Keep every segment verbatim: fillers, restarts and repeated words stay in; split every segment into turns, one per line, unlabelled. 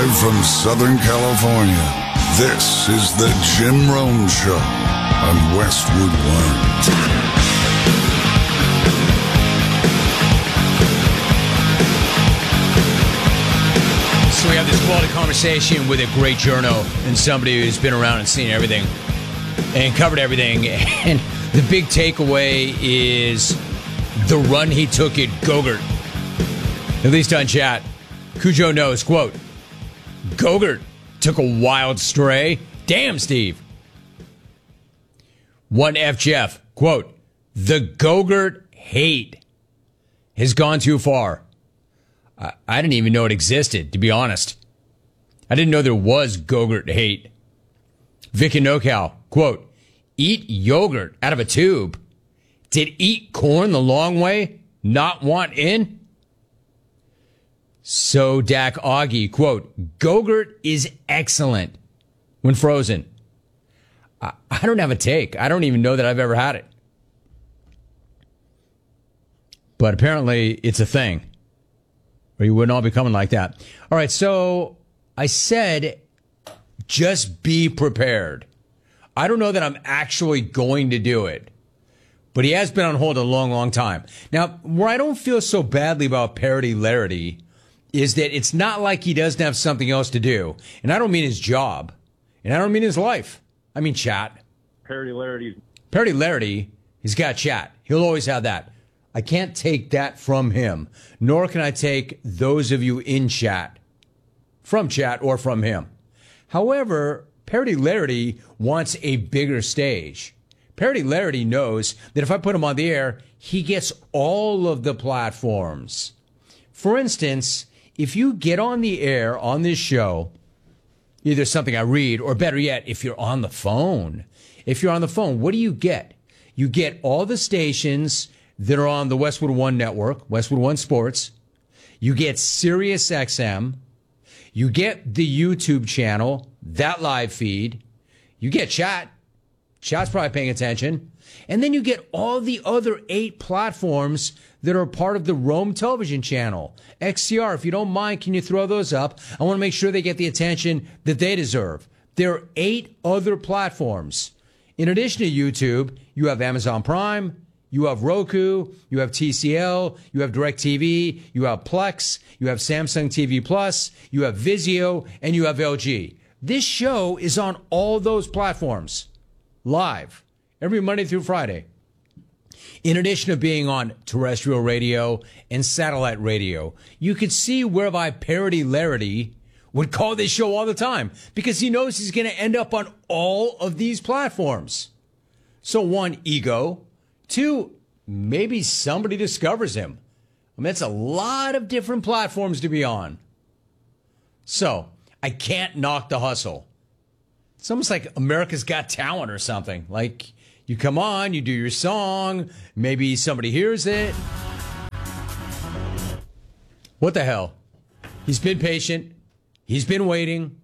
Live from Southern California, this is the Jim Rome Show on Westwood One.
So we have this quality conversation with a great journo and somebody who's been around and seen everything and covered everything. And the big takeaway is the run he took at Gogurt, at least on chat. Cujo knows, quote, Gogurt took a wild stray. Damn, Steve. One F Jeff, quote, the Gogurt hate has gone too far. I, I didn't even know it existed, to be honest. I didn't know there was Gogurt hate. Vic and NoCal, quote, eat yogurt out of a tube. Did eat corn the long way not want in? So Dak Augie, quote, Gogurt is excellent when frozen. I, I don't have a take. I don't even know that I've ever had it. But apparently it's a thing. Or you wouldn't all be coming like that. All right, so I said just be prepared. I don't know that I'm actually going to do it. But he has been on hold a long, long time. Now, where I don't feel so badly about Parody Larity is that it's not like he doesn't have something else to do. And I don't mean his job. And I don't mean his life. I mean chat.
Parody Larity.
Parody Larity, he's got chat. He'll always have that. I can't take that from him. Nor can I take those of you in chat from chat or from him. However, Parody Larity wants a bigger stage. Parody Larity knows that if I put him on the air, he gets all of the platforms. For instance, if you get on the air on this show, either something I read, or better yet, if you're on the phone, if you're on the phone, what do you get? You get all the stations that are on the Westwood One network, Westwood One Sports. You get Sirius X M. You get the YouTube channel, that live feed. You get chat. Chat's probably paying attention. And then you get all the other eight platforms that are part of the Rome television channel. X C R, if you don't mind, can you throw those up? I want to make sure they get the attention that they deserve. There are eight other platforms. In addition to YouTube, you have Amazon Prime, you have Roku, you have T C L, you have DirecTV, you have Plex, you have Samsung T V Plus, you have Vizio, and you have L G. This show is on all those platforms. Live every Monday through Friday. In addition to being on terrestrial radio and satellite radio, you could see whereby Parody Larity would call this show all the time because he knows he's going to end up on all of these platforms. So one, ego. Two, maybe somebody discovers him. I mean, it's a lot of different platforms to be on. So I can't knock the hustle. It's almost like America's Got Talent or something. Like, you come on, you do your song, maybe somebody hears it. What the hell? He's been patient. He's been waiting.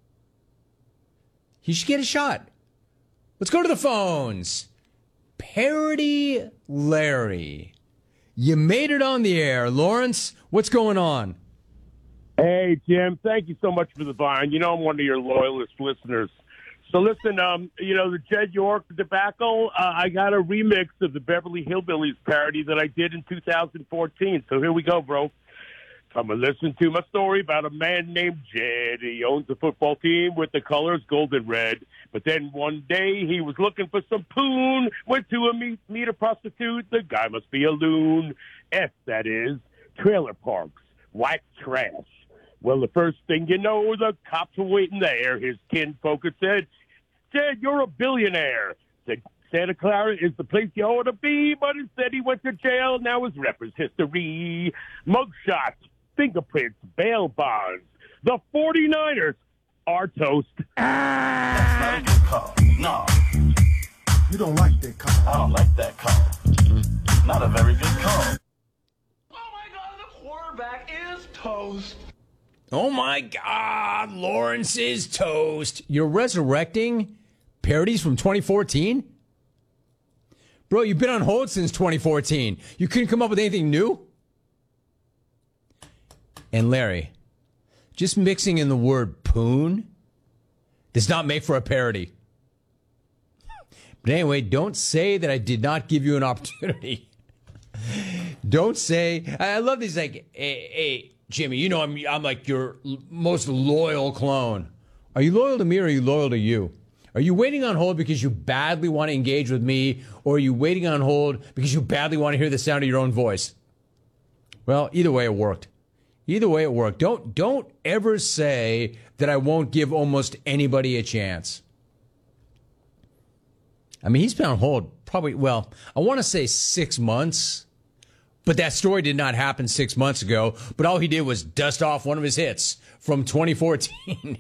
He should get a shot. Let's go to the phones. Parody Larry. You made it on the air. Lawrence, what's going on?
Hey, Jim, thank you so much for the vine. You know I'm one of your loyalist listeners. So listen, um, you know, the Jed York debacle, uh, I got a remix of the Beverly Hillbillies parody that I did in two thousand fourteen. So here we go, bro. Come and listen to my story about a man named Jed. He owns a football team with the colors gold and red. But then one day he was looking for some poon, went to a meet, meet a prostitute. The guy must be a loon. F, that is, trailer parks, white trash. Well, the first thing you know, the cops were waiting there. His kinfolk had said, Jed, you're a billionaire. Said, Santa Clara is the place you ought to be, but instead he went to jail. Now his rep is history. Mugshots, fingerprints, bail bonds. The forty-niners are toast.
That's not a good call. No. You don't like that call. I don't like that call. Not a very good call.
Oh, my God, the quarterback is toast.
Oh, my God, Lawrence is toast. You're resurrecting parodies from twenty fourteen? Bro, you've been on hold since twenty fourteen. You couldn't come up with anything new? And Larry, just mixing in the word poon does not make for a parody. But anyway, don't say that I did not give you an opportunity. Don't say, I love these like, hey, hey, Jimmy, you know I'm I'm like your most loyal clone. Are you loyal to me or are you loyal to you? Are you waiting on hold because you badly want to engage with me, or are you waiting on hold because you badly want to hear the sound of your own voice? Well, either way it worked. Either way it worked. Don't don't ever say that I won't give almost anybody a chance. I mean, he's been on hold probably, well, I want to say six months, but that story did not happen six months ago. But all he did was dust off one of his hits from twenty fourteen.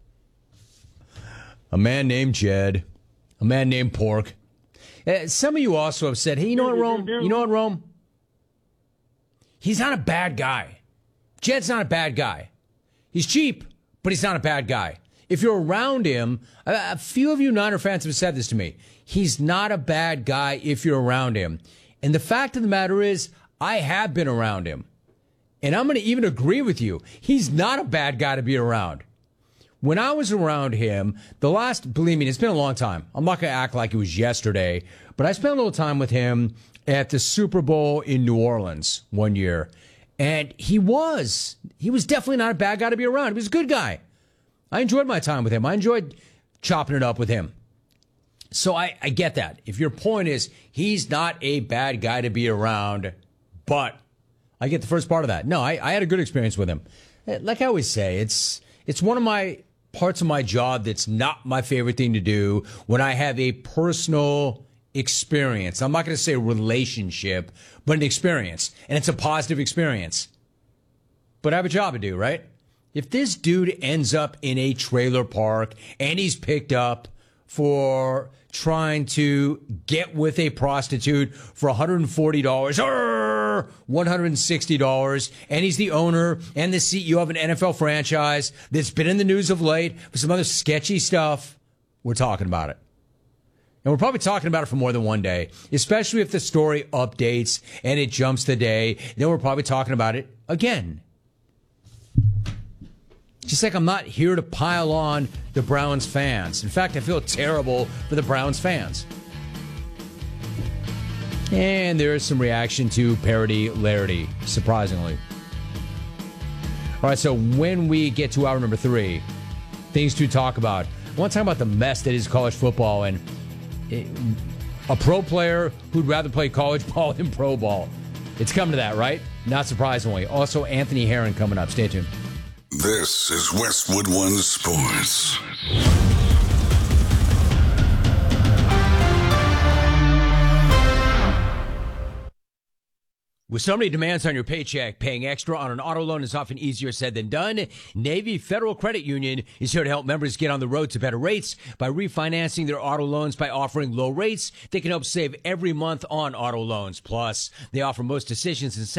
A man named Jed, a man named Pork. Uh, some of you also have said, hey, you know what, Rome? You know what, Rome? He's not a bad guy. Jed's not a bad guy. He's cheap, but he's not a bad guy. If you're around him, a, a few of you Niner fans have said this to me. He's not a bad guy if you're around him. And the fact of the matter is, I have been around him. And I'm going to even agree with you. He's not a bad guy to be around. When I was around him, the last, believe me, it's been a long time. I'm not going to act like it was yesterday, but I spent a little time with him at the Super Bowl in New Orleans one year. And he was, he was definitely not a bad guy to be around. He was a good guy. I enjoyed my time with him. I enjoyed chopping it up with him. So I, I get that. If your point is he's not a bad guy to be around, but I get the first part of that. No, I, I had a good experience with him. Like I always say, it's it's one of my parts of my job that's not my favorite thing to do when I have a personal experience. I'm not going to say relationship, but an experience. And it's a positive experience. But I have a job to do, right? If this dude ends up in a trailer park and he's picked up for trying to get with a prostitute for one hundred forty dollars or one hundred sixty dollars, and he's the owner and the C E O of an N F L franchise that's been in the news of late for some other sketchy stuff, we're talking about it. And we're probably talking about it for more than one day, especially if the story updates and it jumps the day. Then we're probably talking about it again. Just like I'm not here to pile on the Browns fans. In fact, I feel terrible for the Browns fans. And there is some reaction to Parody Larity, surprisingly. All right, so when we get to hour number three, things to talk about. I want to talk about the mess that is college football and it, a pro player who'd rather play college ball than pro ball. It's coming to that, right? Not surprisingly. Also, Anthony Herron coming up. Stay tuned.
This is Westwood One Sports.
With so many demands on your paycheck, paying extra on an auto loan is often easier said than done. Navy Federal Credit Union is here to help members get on the road to better rates by refinancing their auto loans by offering low rates. They can help save every month on auto loans. Plus, they offer most decisions and